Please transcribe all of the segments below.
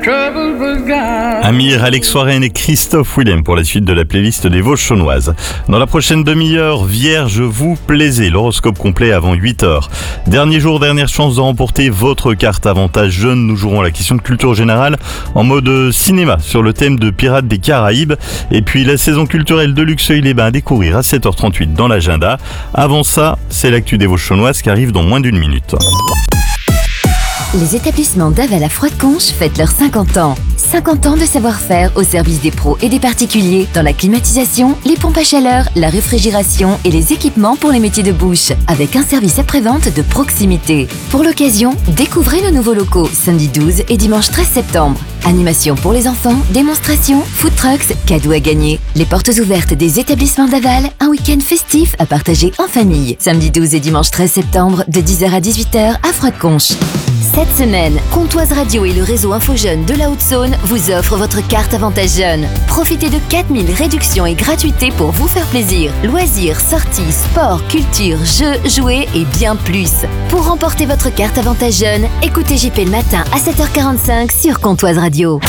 Amir, Alex Warren et Christophe Willem pour la suite de la playlist des Vosges chaunoises. Dans la prochaine demi-heure, Vierge, vous plaisez. L'horoscope complet avant 8h. Dernier jour, dernière chance de remporter votre carte avantage jeune. Nous jouerons la question de culture générale en mode cinéma sur le thème de Pirates des Caraïbes. Et puis la saison culturelle de Luxeuil-les-Bains à découvrir à 7h38 dans l'agenda. Avant ça, c'est l'actu des Vosges chaunoises qui arrive dans moins d'une minute. Les établissements Daval à Froide-Conches fêtent leurs 50 ans. 50 ans de savoir-faire au service des pros et des particuliers dans la climatisation, les pompes à chaleur, la réfrigération et les équipements pour les métiers de bouche, avec un service après-vente de proximité. Pour l'occasion, découvrez nos nouveaux locaux samedi 12 et dimanche 13 septembre. Animation pour les enfants, démonstrations, food trucks, cadeaux à gagner. Les portes ouvertes des établissements Daval, un week-end festif à partager en famille. Samedi 12 et dimanche 13 septembre de 10h à 18h à Froide-Conches. Cette semaine, Comptoise Radio et le réseau Info Jeune de la Haute-Saône vous offrent votre carte avantage jeune. Profitez de 4000 réductions et gratuités pour vous faire plaisir. Loisirs, sorties, sport, culture, jeux, jouets et bien plus. Pour remporter votre carte avantage jeune, écoutez JP le matin à 7h45 sur Comptoise Radio.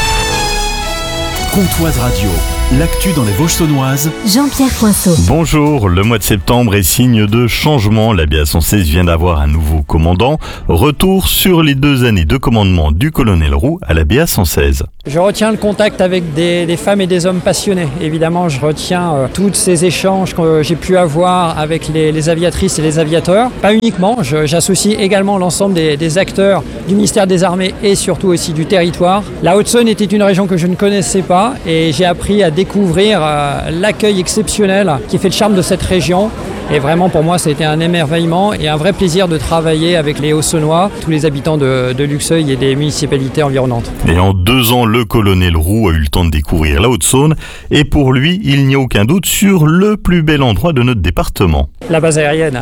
Comptoise Radio, l'actu dans les Vosges saunoises. Jean-Pierre Coinceau. Bonjour, le mois de septembre est signe de changement. La BA 116 vient d'avoir un nouveau commandant. Retour sur les 2 années de commandement du colonel Roux à la BA 116. Je retiens le contact avec des femmes et des hommes passionnés. Évidemment, je retiens tous ces échanges que j'ai pu avoir avec les aviatrices et les aviateurs. Pas uniquement, j'associe également l'ensemble des acteurs du ministère des Armées et surtout aussi du territoire. La Haute-Saône était une région que je ne connaissais pas et j'ai appris à découvrir l'accueil exceptionnel qui fait le charme de cette région. Et vraiment, pour moi, ça a été un émerveillement et un vrai plaisir de travailler avec les Hauts-Saunois, tous les habitants de Luxeuil et des municipalités environnantes. Et en 2 ans, le colonel Roux a eu le temps de découvrir la Haute-Saône. Et pour lui, il n'y a aucun doute sur le plus bel endroit de notre département. La base aérienne.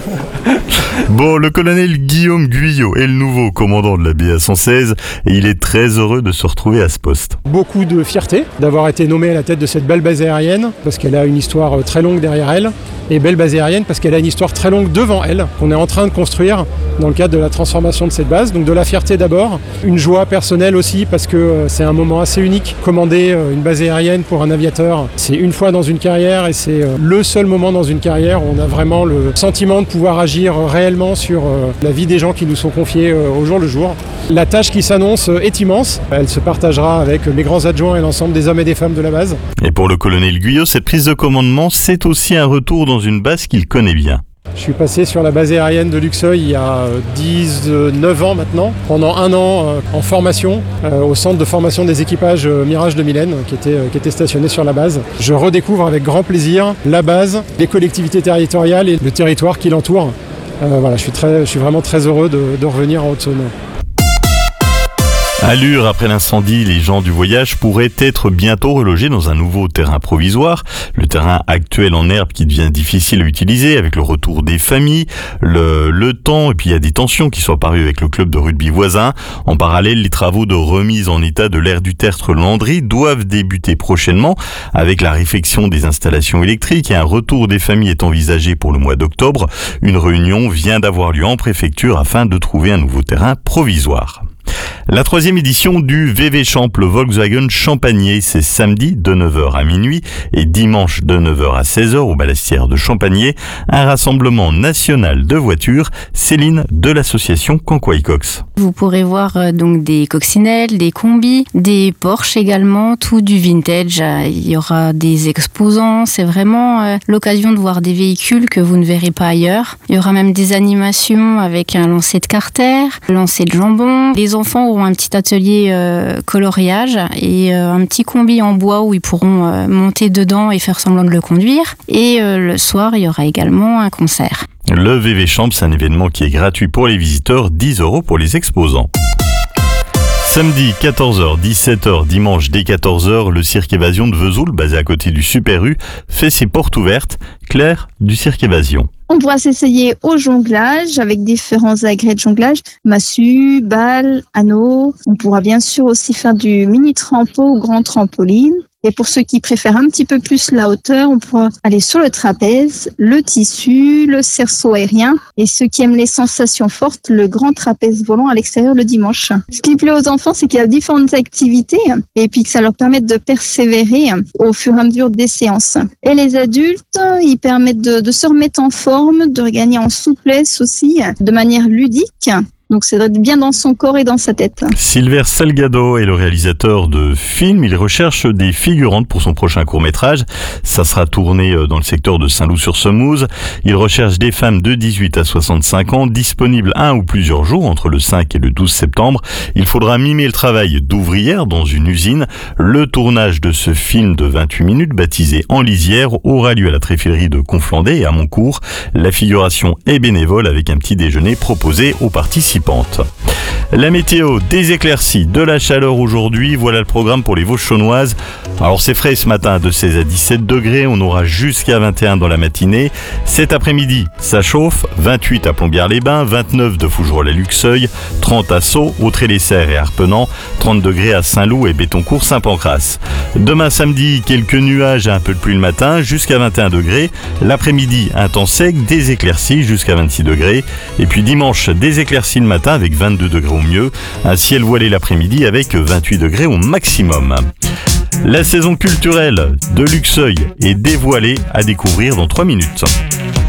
Bon, le colonel Guillaume Guyot est le nouveau commandant de la BA 116 et il est très heureux de se retrouver à ce poste. Beaucoup de fierté d'avoir été nommé à la tête de cette belle base aérienne parce qu'elle a une histoire très longue derrière elle et belle base aérienne parce qu'elle a une histoire très longue devant elle qu'on est en train de construire dans le cadre de la transformation de cette base. Donc de la fierté d'abord, une joie personnelle aussi parce que c'est un moment assez unique. Commander une base aérienne pour un aviateur, c'est une fois dans une carrière et c'est le seul moment dans une carrière où on a vraiment le sentiment de pouvoir agir réellement sur la vie des gens qui nous sont confiés au jour le jour. La tâche qui s'annonce est immense. Elle se partagera avec mes grands adjoints et l'ensemble des hommes et des femmes de la base. Et pour le colonel Guyot, cette prise de commandement, c'est aussi un retour dans une base qu'il connaît bien. Je suis passé sur la base aérienne de Luxeuil il y a 19 ans maintenant, pendant 1 an en formation au centre de formation des équipages Mirage de Mylène qui était stationné sur la base. Je redécouvre avec grand plaisir la base, les collectivités territoriales et le territoire qui l'entoure. Voilà, je suis vraiment très heureux de revenir en Haute-Saône. À Lure, après l'incendie, les gens du voyage pourraient être bientôt relogés dans un nouveau terrain provisoire. Le terrain actuel en herbe qui devient difficile à utiliser avec le retour des familles, le temps, et puis il y a des tensions qui sont apparues avec le club de rugby voisin. En parallèle, les travaux de remise en état de l'aire du tertre Landry doivent débuter prochainement avec la réfection des installations électriques et un retour des familles est envisagé pour le mois d'octobre. Une réunion vient d'avoir lieu en préfecture afin de trouver un nouveau terrain provisoire. La 3e édition du VV Champ, le Volkswagen Champagné, c'est samedi de 9h à minuit et dimanche de 9h à 16h au Balastière de Champagné, un rassemblement national de voitures. Céline de l'association Canquois-Cox. Vous pourrez voir donc des coccinelles, des combis, des Porsche également, tout du vintage. Il y aura des exposants, c'est vraiment l'occasion de voir des véhicules que vous ne verrez pas ailleurs. Il y aura même des animations avec un lancer de carter, lancer de jambon. Les enfants auront un petit atelier coloriage et un petit combi en bois où ils pourront monter dedans et faire semblant de le conduire. Et le soir, il y aura également un concert. Le VV Champ, c'est un événement qui est gratuit pour les visiteurs, 10 € pour les exposants. Samedi 14h, 17h, dimanche dès 14h, le Cirque Évasion de Vesoul, basé à côté du Super U, fait ses portes ouvertes. Claire du Cirque Évasion. On pourra s'essayer au jonglage avec différents agrès de jonglage, massue, balle, anneau. On pourra bien sûr aussi faire du mini trampo ou grand trampoline. Et pour ceux qui préfèrent un petit peu plus la hauteur, on pourra aller sur le trapèze, le tissu, le cerceau aérien. Et ceux qui aiment les sensations fortes, le grand trapèze volant à l'extérieur le dimanche. Ce qui plaît aux enfants, c'est qu'il y a différentes activités et puis que ça leur permet de persévérer au fur et à mesure des séances. Et les adultes, ils permettent de se remettre en forme, de regagner en souplesse aussi, de manière ludique. Donc c'est d'être bien dans son corps et dans sa tête. Silver Salgado est le réalisateur de films. Il recherche des figurantes pour son prochain court-métrage. Ça sera tourné dans le secteur de Saint-Loup-sur-Semouse. Il recherche des femmes de 18 à 65 ans, disponibles un ou plusieurs jours entre le 5 et le 12 septembre. Il faudra mimer le travail d'ouvrière dans une usine. Le tournage de ce film de 28 minutes, baptisé En lisière, aura lieu à la Tréfilerie de Conflendé et à Moncourt. La figuration est bénévole avec un petit déjeuner proposé aux participants. La météo, des éclaircies, de la chaleur aujourd'hui, voilà le programme pour les Vosges saunoises. Alors c'est frais ce matin, de 16 à 17 degrés, on aura jusqu'à 21 dans la matinée. Cet après-midi, ça chauffe, 28 à Plombières-les-Bains, 29 de Fougerolles à Luxeuil, 30 à Sceaux, Autré-les-Serres et Arpenant, 30 degrés à Saint-Loup et Bétoncourt-Saint-Pancras. Demain samedi, quelques nuages et un peu de pluie le matin, jusqu'à 21 degrés. L'après-midi, un temps sec, des éclaircies jusqu'à 26 degrés. Et puis dimanche, des éclaircies le matin avec 22 degrés au mieux, un ciel voilé l'après-midi avec 28 degrés au maximum. La saison culturelle de Luxeuil est dévoilée à découvrir dans 3 minutes.